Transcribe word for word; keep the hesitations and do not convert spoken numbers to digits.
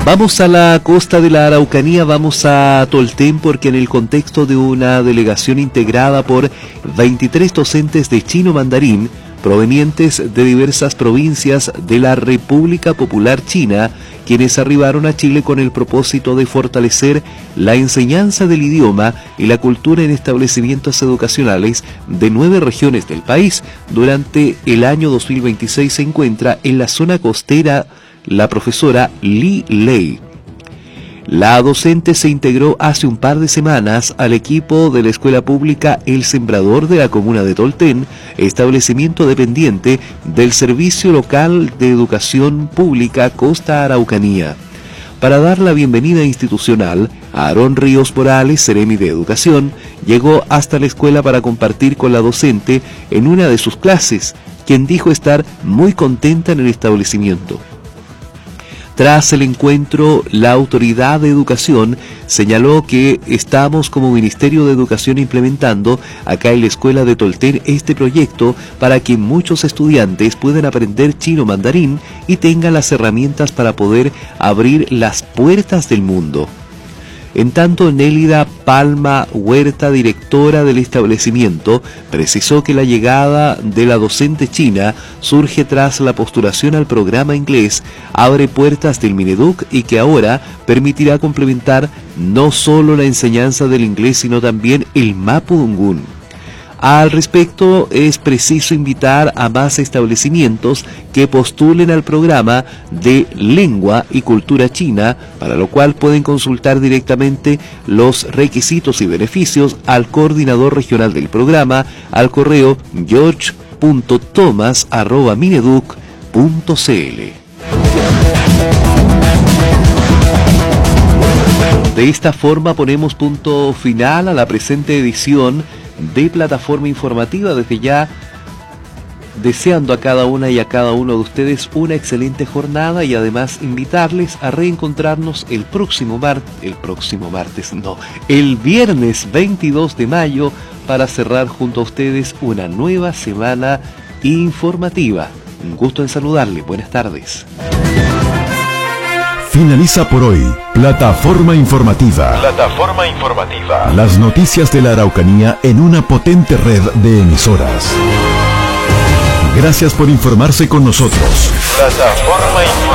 Vamos a la costa de la Araucanía, vamos a Tolten, porque en el contexto de una delegación integrada por veintitrés docentes de chino mandarín, provenientes de diversas provincias de la República Popular China, quienes arribaron a Chile con el propósito de fortalecer la enseñanza del idioma y la cultura en establecimientos educacionales de nueve regiones del país. Durante el año dos mil veintiséis se encuentra en la zona costera la profesora Li Lei. La docente se integró hace un par de semanas al equipo de la Escuela Pública El Sembrador de la comuna de Tolten, establecimiento dependiente del Servicio Local de Educación Pública Costa Araucanía. Para dar la bienvenida institucional, Aarón Ríos Morales, seremi de Educación, llegó hasta la escuela para compartir con la docente en una de sus clases, quien dijo estar muy contenta en el establecimiento. Tras el encuentro, la autoridad de educación señaló que estamos como Ministerio de Educación implementando acá en la Escuela de Tolten este proyecto para que muchos estudiantes puedan aprender chino mandarín y tengan las herramientas para poder abrir las puertas del mundo. En tanto, Nélida Palma Huerta, directora del establecimiento, precisó que la llegada de la docente china surge tras la postulación al programa inglés Abre Puertas del Mineduc y que ahora permitirá complementar no solo la enseñanza del inglés, sino también el mapudungún. Al respecto, es preciso invitar a más establecimientos que postulen al programa de Lengua y Cultura China, para lo cual pueden consultar directamente los requisitos y beneficios al coordinador regional del programa al correo george punto thomas arroba mineduc punto c l. De esta forma ponemos punto final a la presente edición de Plataforma Informativa, desde ya deseando a cada una y a cada uno de ustedes una excelente jornada y además invitarles a reencontrarnos el próximo martes, el próximo martes, no, el viernes veintidós de mayo para cerrar junto a ustedes una nueva semana informativa. Un gusto en saludarles, buenas tardes. Finaliza por hoy Plataforma Informativa. Plataforma Informativa. Las noticias de la Araucanía en una potente red de emisoras. Gracias por informarse con nosotros. Plataforma Informativa.